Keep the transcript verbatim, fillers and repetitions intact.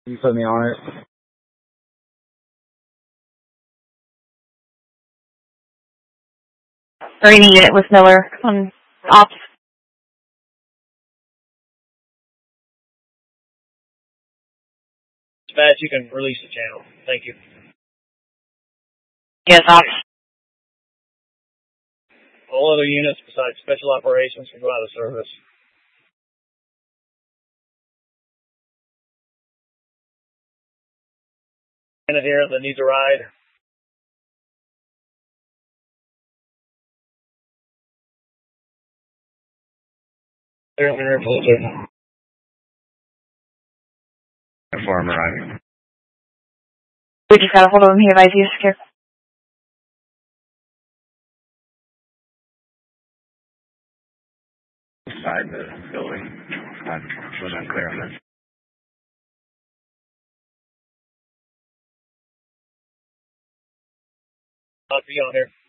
You put me on it. Reading unit with Miller on ops. Dispatch, you can release the channel. Thank you. Yes, ops. All other units besides special operations can go out of service. Unit here that needs a ride. They're in there, closer. Farm arriving. We just got a hold of him. He advised you to secure. Inside the building. I was unclear on this. I'll be on here.